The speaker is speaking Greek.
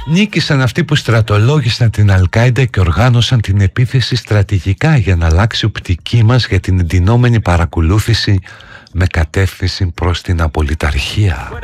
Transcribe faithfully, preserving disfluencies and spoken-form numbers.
Νίκησαν αυτοί που στρατολόγησαν την Αλ-Κάιντα και οργάνωσαν την επίθεση στρατηγικά για να αλλάξει η οπτική μας για την εντυνόμενη παρακολούθηση με κατεύθυνση προς την απολυταρχία.